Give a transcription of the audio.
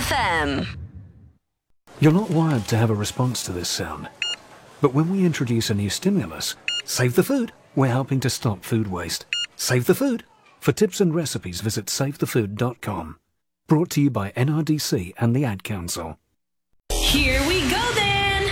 FM. You're not wired to have a response to this sound. But when we introduce a new stimulus, save the food, we're helping to stop food waste. Save the food. For tips and recipes, visit savethefood.com. Brought to you by NRDC and the Ad Council. Here we go then.